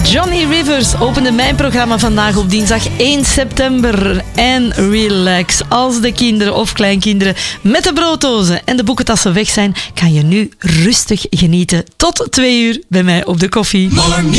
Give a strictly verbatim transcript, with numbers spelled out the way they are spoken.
Johnny Rivers opende mijn programma vandaag op dinsdag één september. En relax. Als de kinderen of kleinkinderen met de brooddozen en de boekentassen weg zijn, kan je nu rustig genieten tot twee uur bij mij op de koffie. Morning.